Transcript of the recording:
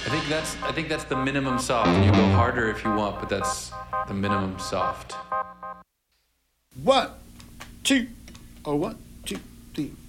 I think that's the minimum soft. You go harder if you want, but that's the minimum soft. 1, 2, or 1, 2, 3.